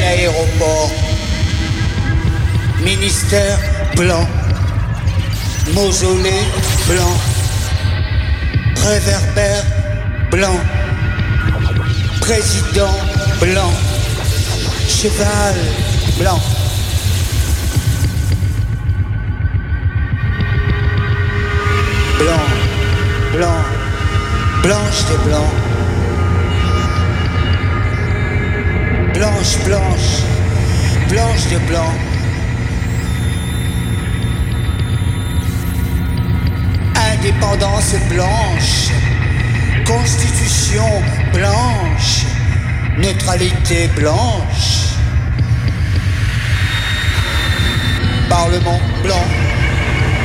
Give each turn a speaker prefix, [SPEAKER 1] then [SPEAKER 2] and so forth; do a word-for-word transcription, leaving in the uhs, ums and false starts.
[SPEAKER 1] aéroport. Ministère blanc. Mausolée blanc. Réverbère blanc. Président blanc. Cheval blanc. Blanc, blanc, blanche de blanc. Blanche, blanche, blanche de blanc. Indépendance blanche. Constitution blanche. Neutralité blanche. Parlement blanc.